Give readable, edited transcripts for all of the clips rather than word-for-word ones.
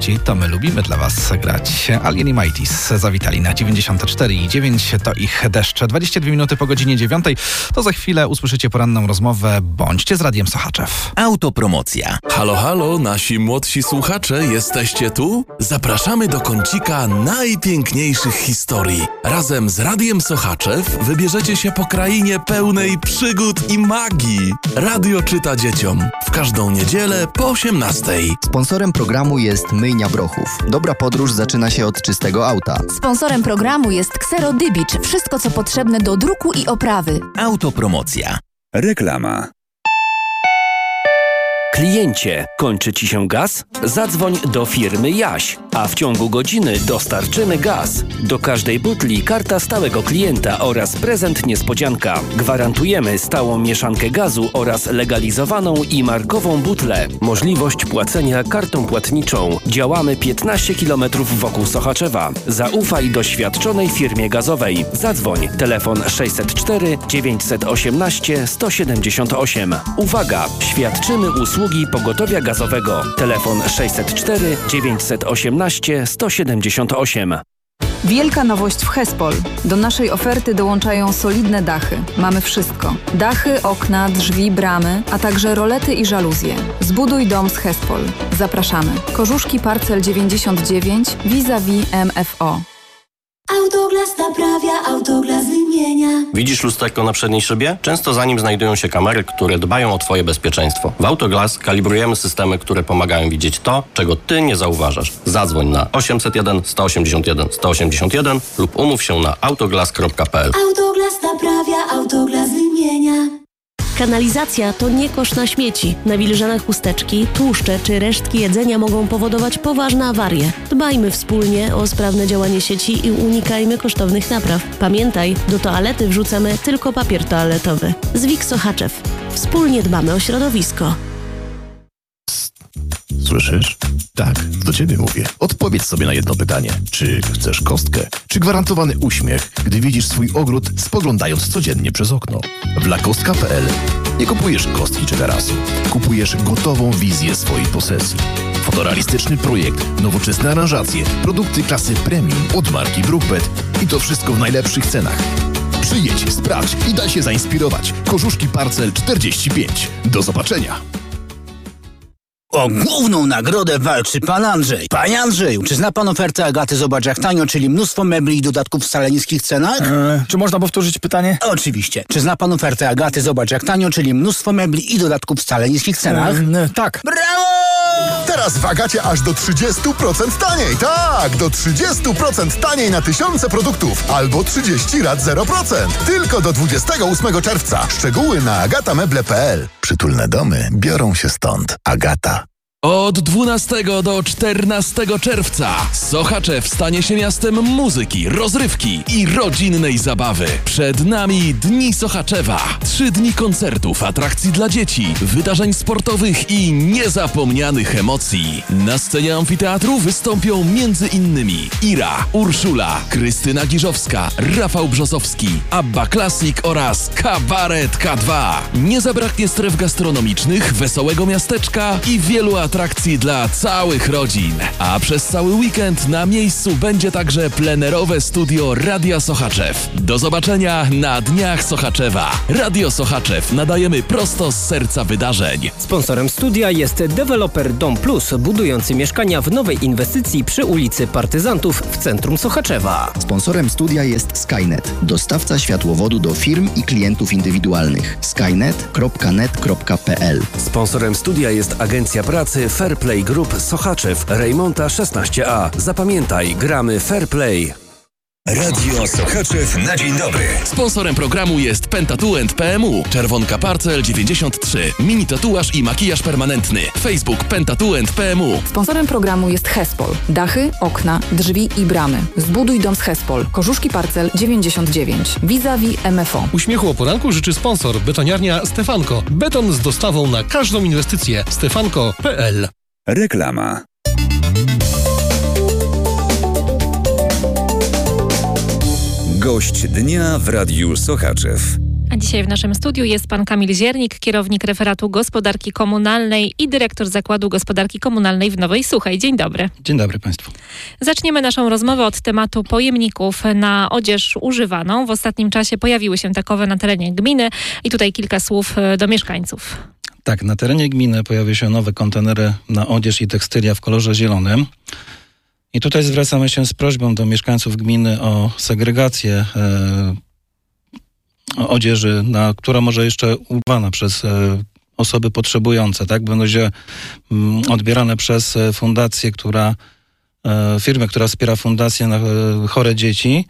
nowości, to my lubimy dla Was grać. Alien i Mighties zawitali na 94,9, to ich deszcze. 22 minuty po godzinie 9, to za chwilę usłyszycie poranną rozmowę. Bądźcie z Radiem Sochaczew. Autopromocja. Halo, halo, nasi młodsi słuchacze, jesteście tu? Zapraszamy do kącika najpiękniejszych historii. Razem z Radiem Sochaczew wybierzecie się po krainie pełnej przygód i magii. Radio czyta dzieciom. W każdą niedzielę po 18:00. Sponsorem programu jest Myjnia Brochów. Dobra podróż zaczyna się od czystego auta. Sponsorem programu jest Xero Dybicz. Wszystko, co potrzebne do druku i oprawy. Autopromocja. Reklama. Kliencie, kończy Ci się gaz? Zadzwoń do firmy Jaś, a w ciągu godziny dostarczymy gaz. Do każdej butli karta stałego klienta oraz prezent niespodzianka. Gwarantujemy stałą mieszankę gazu oraz legalizowaną i markową butlę. Możliwość płacenia kartą płatniczą. Działamy 15 km wokół Sochaczewa. Zaufaj doświadczonej firmie gazowej. Zadzwoń. Telefon 604 918 178. Uwaga! Świadczymy usługi pogotowia gazowego. Telefon 604 918 178. Wielka nowość w Hespol. Do naszej oferty dołączają solidne dachy. Mamy wszystko. Dachy, okna, drzwi, bramy, a także rolety i żaluzje. Zbuduj dom z Hespol. Zapraszamy. Korzuszki Parcel 99 vis-a-vis MFO. Autoglas naprawia, Autoglas wymienia. Widzisz lusterko na przedniej szybie? Często za nim znajdują się kamery, które dbają o Twoje bezpieczeństwo. W Autoglas kalibrujemy systemy, które pomagają widzieć to, czego Ty nie zauważasz. Zadzwoń na 801 181 181 lub umów się na autoglas.pl. Autoglas naprawia, Autoglas wymienia. Kanalizacja to nie kosz na śmieci. Nawilżane chusteczki, tłuszcze czy resztki jedzenia mogą powodować poważne awarie. Dbajmy wspólnie o sprawne działanie sieci i unikajmy kosztownych napraw. Pamiętaj, do toalety wrzucamy tylko papier toaletowy. Zwik Sochaczew. Wspólnie dbamy o środowisko. Słyszysz? Tak, do ciebie mówię. Odpowiedz sobie na jedno pytanie. Czy chcesz kostkę? Czy gwarantowany uśmiech, gdy widzisz swój ogród, spoglądając codziennie przez okno? W lakostka.pl nie kupujesz kostki czy tarasu. Kupujesz gotową wizję swojej posesji. Fotorealistyczny projekt, nowoczesne aranżacje, produkty klasy premium od marki Brookbet i to wszystko w najlepszych cenach. Przyjedź, sprawdź i daj się zainspirować. Korzuszki Parcel 45. Do zobaczenia. O główną nagrodę walczy pan Andrzej. Panie Andrzeju, czy zna pan ofertę Agaty Zobacz jak tanio, czyli mnóstwo mebli i dodatków w wcale niskich cenach? Czy można powtórzyć pytanie? Oczywiście. Czy zna pan ofertę Agaty Zobacz jak tanio, czyli mnóstwo mebli i dodatków w wcale niskich cenach? Tak. Brawo! Teraz w Agacie aż do 30% taniej. Tak, do 30% taniej na tysiące produktów. Albo 30 rat 0%. Tylko do 28 czerwca. Szczegóły na agatameble.pl. Przytulne domy biorą się stąd. Agata. Od 12 do 14 czerwca Sochaczew stanie się miastem muzyki, rozrywki i rodzinnej zabawy. Przed nami Dni Sochaczewa. 3 dni koncertów, atrakcji dla dzieci, wydarzeń sportowych i niezapomnianych emocji. Na scenie amfiteatru wystąpią m.in. Ira, Urszula, Krystyna Giżowska, Rafał Brzozowski, Abba Classic oraz Kabaret K2. Nie zabraknie stref gastronomicznych, wesołego miasteczka i wielu atrakcji dla całych rodzin. A przez cały weekend na miejscu będzie także plenerowe studio Radia Sochaczew. Do zobaczenia na Dniach Sochaczewa. Radio Sochaczew nadajemy prosto z serca wydarzeń. Sponsorem studia jest deweloper Dom Plus, budujący mieszkania w nowej inwestycji przy ulicy Partyzantów w centrum Sochaczewa. Sponsorem studia jest Skynet, dostawca światłowodu do firm i klientów indywidualnych. skynet.net.pl. Sponsorem studia jest agencja pracy Fairplay Group Sochaczew, Rejmonta 16A. Zapamiętaj, gramy Fairplay. Radio Sochaczew na dzień dobry. Sponsorem programu jest Pentatuent PMU, Czerwonka Parcel 93, mini tatuaż i makijaż permanentny. Facebook Pentatuent PMU. Sponsorem programu jest Hespol. Dachy, okna, drzwi i bramy. Zbuduj dom z Hespol. Korzuszki Parcel 99 vis-a-vis MFO. Uśmiechu o poranku życzy sponsor betoniarnia Stefanko. Beton z dostawą na każdą inwestycję. Stefanko.pl. Reklama. Gość dnia w Radiu Sochaczew. dzisiaj w naszym studiu jest pan Kamil Ziernik, kierownik referatu gospodarki komunalnej i dyrektor Zakładu Gospodarki Komunalnej w Nowej Suchej. Dzień dobry. Dzień dobry Państwu. Zaczniemy naszą rozmowę od tematu pojemników na odzież używaną. W ostatnim czasie pojawiły się takowe na terenie gminy i tutaj kilka słów do mieszkańców. Tak, na terenie gminy pojawiły się nowe kontenery na odzież i tekstylia w kolorze zielonym. I tutaj zwracamy się z prośbą do mieszkańców gminy o segregację odzieży, która może jeszcze używana przez osoby potrzebujące, tak? Będzie odbierane przez fundację, firmę, która wspiera fundację na chore dzieci.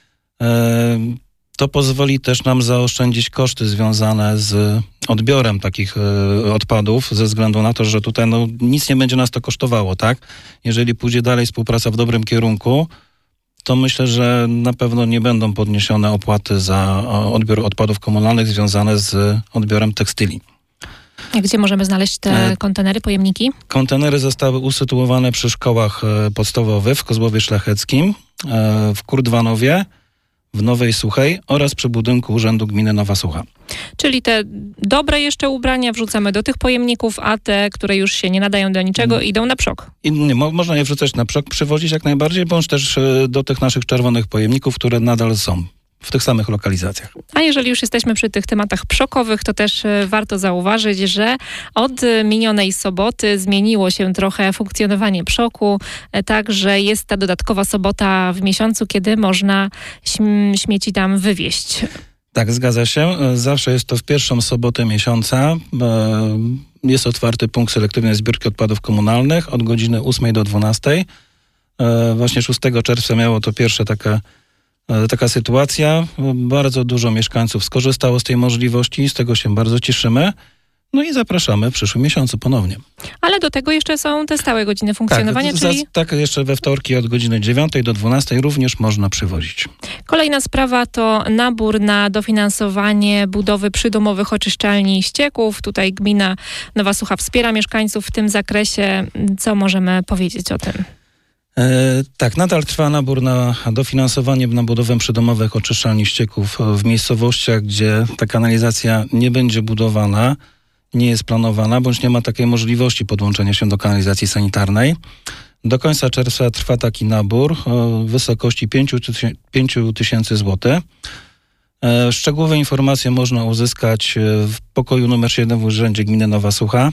To pozwoli też nam zaoszczędzić koszty związane z odbiorem takich odpadów, ze względu na to, że tutaj nic nie będzie nas to kosztowało, tak? Jeżeli pójdzie dalej współpraca w dobrym kierunku, to myślę, że na pewno nie będą podniesione opłaty za odbiór odpadów komunalnych związane z odbiorem tekstyli. Gdzie możemy znaleźć te kontenery, pojemniki? Kontenery zostały usytuowane przy szkołach podstawowych w Kozłowie Szlacheckim, w Kurdwanowie, w Nowej Suchej oraz przy budynku Urzędu Gminy Nowa Sucha. Czyli te dobre jeszcze ubrania wrzucamy do tych pojemników, a te, które już się nie nadają do niczego, idą na przok. Można je wrzucać na przok, przywozić jak najbardziej, bądź też do tych naszych czerwonych pojemników, które nadal są w tych samych lokalizacjach. A jeżeli już jesteśmy przy tych tematach przokowych, to też warto zauważyć, że od minionej soboty zmieniło się trochę funkcjonowanie przoku, także jest ta dodatkowa sobota w miesiącu, kiedy można śmieci tam wywieźć. Tak, zgadza się. Zawsze jest to w pierwszą sobotę miesiąca. Jest otwarty punkt selektywnej zbiórki odpadów komunalnych od godziny 8 do 12. Właśnie 6 czerwca miało to pierwsze taka sytuacja. Bardzo dużo mieszkańców skorzystało z tej możliwości, z tego się bardzo cieszymy. No i zapraszamy w przyszłym miesiącu ponownie. Ale do tego jeszcze są te stałe godziny funkcjonowania, czyli... Tak, jeszcze we wtorki od godziny 9 do 12 również można przywozić. Kolejna sprawa to nabór na dofinansowanie budowy przydomowych oczyszczalni ścieków. Tutaj gmina Nowa Sucha wspiera mieszkańców w tym zakresie. Co możemy powiedzieć o tym? Tak, nadal trwa nabór na dofinansowanie na budowę przydomowych oczyszczalni ścieków w miejscowościach, gdzie ta kanalizacja nie będzie budowana, nie jest planowana, bądź nie ma takiej możliwości podłączenia się do kanalizacji sanitarnej. Do końca czerwca trwa taki nabór w wysokości 5 tysięcy złotych. Szczegółowe informacje można uzyskać w pokoju numer 7 w Urzędzie Gminy Nowa Sucha.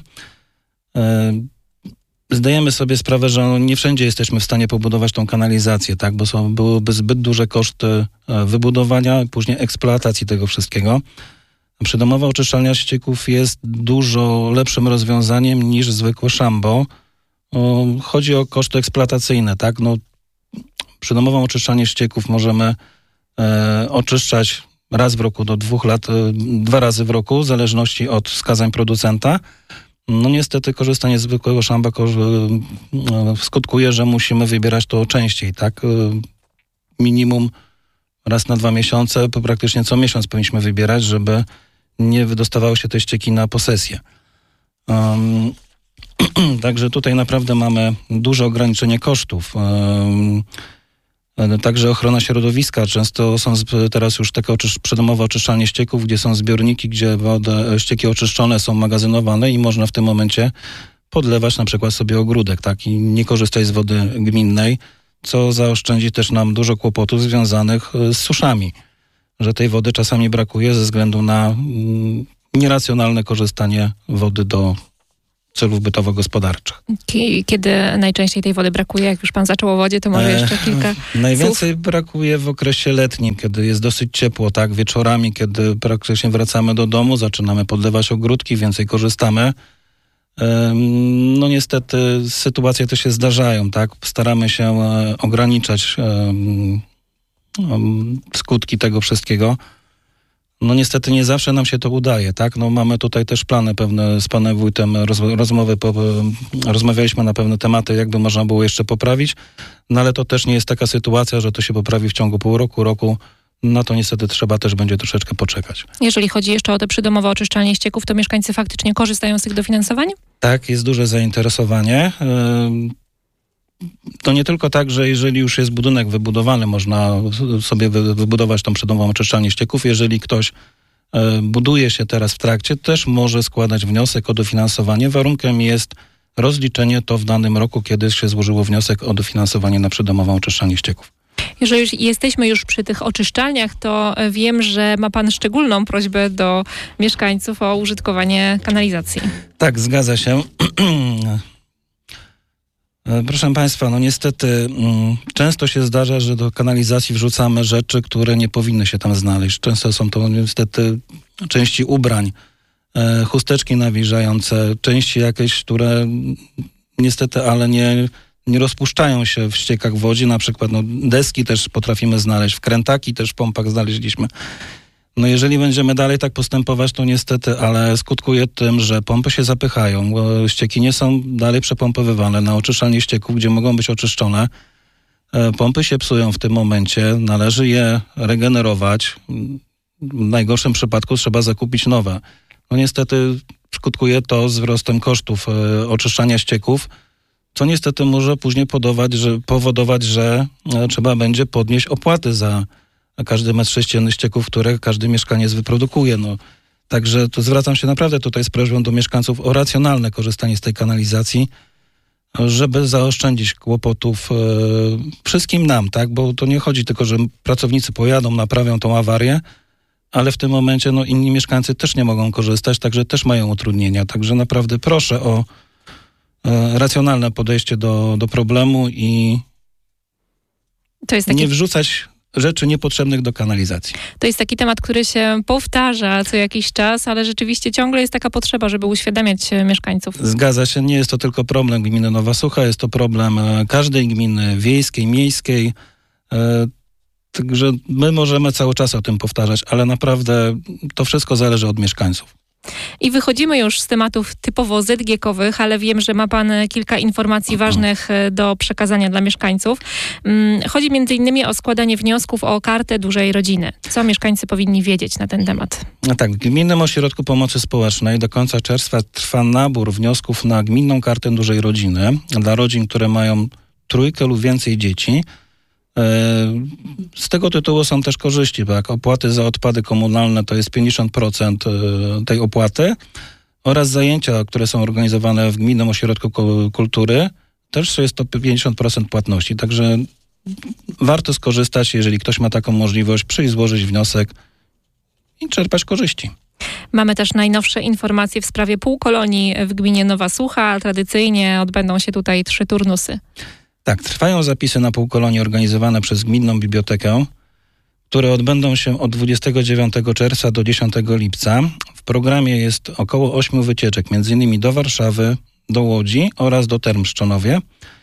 Zdajemy sobie sprawę, że nie wszędzie jesteśmy w stanie pobudować tą kanalizację, tak? Bo byłyby zbyt duże koszty wybudowania i później eksploatacji tego wszystkiego. Przydomowa oczyszczalnia ścieków jest dużo lepszym rozwiązaniem niż zwykłe szambo. Chodzi o koszty eksploatacyjne, tak? Przydomową oczyszczalnię ścieków możemy oczyszczać raz w roku do 2 lat, 2 razy w roku, w zależności od wskazań producenta. Niestety korzystanie z zwykłego szamba skutkuje, że musimy wybierać to częściej, tak? Minimum raz na 2 miesiące, praktycznie co miesiąc powinniśmy wybierać, żeby nie wydostawały się te ścieki na posesję. Także tutaj naprawdę mamy duże ograniczenie kosztów. Także ochrona środowiska. Często są teraz już takie przydomowe oczyszczalnie ścieków, gdzie są zbiorniki, gdzie ścieki oczyszczone są magazynowane i można w tym momencie podlewać na przykład sobie ogródek, tak? I nie korzystać z wody gminnej, co zaoszczędzi też nam dużo kłopotów związanych z suszami, że tej wody czasami brakuje ze względu na nieracjonalne korzystanie wody do celów bytowo-gospodarczych. Kiedy najczęściej tej wody brakuje? Jak już pan zaczął o wodzie, to może jeszcze kilka Najwięcej słów. Brakuje w okresie letnim, kiedy jest dosyć ciepło, tak? Wieczorami, kiedy praktycznie wracamy do domu, zaczynamy podlewać ogródki, więcej korzystamy. Niestety sytuacje te się zdarzają, tak? Staramy się ograniczać skutki tego wszystkiego. Niestety nie zawsze nam się to udaje, tak? Mamy tutaj też plany pewne z panem wójtem, rozmawialiśmy na pewne tematy, jakby można było jeszcze poprawić, ale to też nie jest taka sytuacja, że to się poprawi w ciągu pół roku, roku. Na to niestety trzeba też będzie troszeczkę poczekać. Jeżeli chodzi jeszcze o te przydomowe oczyszczalnie ścieków, to mieszkańcy faktycznie korzystają z tych dofinansowań? Tak, jest duże zainteresowanie. To nie tylko tak, że jeżeli już jest budynek wybudowany, można sobie wybudować tą przydomową oczyszczalnię ścieków. Jeżeli ktoś buduje się teraz w trakcie, też może składać wniosek o dofinansowanie. Warunkiem jest rozliczenie to w danym roku, kiedy się złożyło wniosek o dofinansowanie na przydomowe oczyszczalnię ścieków. Jeżeli jesteśmy już przy tych oczyszczalniach, to wiem, że ma pan szczególną prośbę do mieszkańców o użytkowanie kanalizacji. Tak, zgadza się. Proszę państwa, no niestety często się zdarza, że do kanalizacji wrzucamy rzeczy, które nie powinny się tam znaleźć. Często są to niestety części ubrań, chusteczki nawilżające, części jakieś, które niestety, ale nie rozpuszczają się w ściekach w wodzie. Na przykład deski też potrafimy znaleźć, wkrętaki też w pompach znaleźliśmy. No jeżeli będziemy dalej tak postępować, to niestety, ale skutkuje tym, że pompy się zapychają, ścieki nie są dalej przepompowywane na oczyszczalnie ścieków, gdzie mogą być oczyszczone. Pompy się psują w tym momencie, należy je regenerować. W najgorszym przypadku trzeba zakupić nowe. No niestety skutkuje to wzrostem kosztów oczyszczania ścieków, co niestety może później powodować, że trzeba będzie podnieść opłaty za każdy metr sześcienny ścieków, które każdy mieszkaniec wyprodukuje. No, także tu zwracam się naprawdę tutaj z prośbą do mieszkańców o racjonalne korzystanie z tej kanalizacji, żeby zaoszczędzić kłopotów wszystkim nam, tak? Bo to nie chodzi tylko, że pracownicy pojadą, naprawią tą awarię, ale w tym momencie inni mieszkańcy też nie mogą korzystać, także też mają utrudnienia. Także naprawdę proszę o racjonalne podejście do problemu i nie wrzucać rzeczy niepotrzebnych do kanalizacji. To jest taki temat, który się powtarza co jakiś czas, ale rzeczywiście ciągle jest taka potrzeba, żeby uświadamiać mieszkańców. Zgadza się, nie jest to tylko problem gminy Nowa Sucha, jest to problem każdej gminy wiejskiej, miejskiej. Także my możemy cały czas o tym powtarzać, ale naprawdę to wszystko zależy od mieszkańców. I wychodzimy już z tematów typowo ZGK-owych, ale wiem, że ma pan kilka informacji ważnych do przekazania dla mieszkańców. Chodzi między innymi o składanie wniosków o kartę dużej rodziny. Co mieszkańcy powinni wiedzieć na ten temat? No tak, w Gminnym Ośrodku Pomocy Społecznej do końca czerwca trwa nabór wniosków na gminną kartę dużej rodziny dla rodzin, które mają 3 lub więcej dzieci. Z tego tytułu są też korzyści, bo jak opłaty za odpady komunalne to jest 50% tej opłaty oraz zajęcia, które są organizowane w Gminnym Ośrodku Kultury, też jest to 50% płatności. Także warto skorzystać, jeżeli ktoś ma taką możliwość, przyjść, złożyć wniosek i czerpać korzyści. Mamy też najnowsze informacje w sprawie półkolonii w gminie Nowa Sucha. Tradycyjnie odbędą się tutaj 3 turnusy. Tak, trwają zapisy na półkolonie organizowane przez Gminną Bibliotekę, które odbędą się od 29 czerwca do 10 lipca. W programie jest około 8 wycieczek, m.in. do Warszawy, do Łodzi oraz do Term Szczonowie.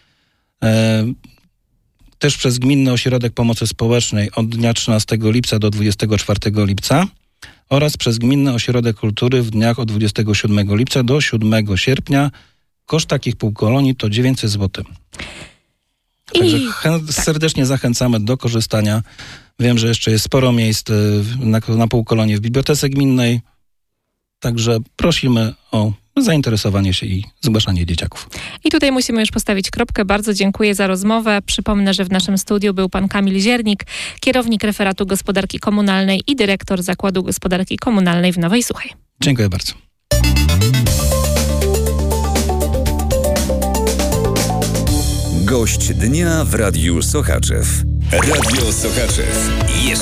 Też przez Gminny Ośrodek Pomocy Społecznej od dnia 13 lipca do 24 lipca oraz przez Gminny Ośrodek Kultury w dniach od 27 lipca do 7 sierpnia. Koszt takich półkolonii to 900 zł. Także serdecznie zachęcamy do korzystania. Wiem, że jeszcze jest sporo miejsc na półkolonie w Bibliotece Gminnej. Także prosimy o zainteresowanie się i zgłaszanie dzieciaków. I tutaj musimy już postawić kropkę. Bardzo dziękuję za rozmowę. Przypomnę, że w naszym studiu był pan Kamil Ziernik, kierownik referatu gospodarki komunalnej i dyrektor Zakładu Gospodarki Komunalnej w Nowej Suchej. Dziękuję bardzo. Gość dnia w Radiu Sochaczew. Radio Sochaczew. Jeszcze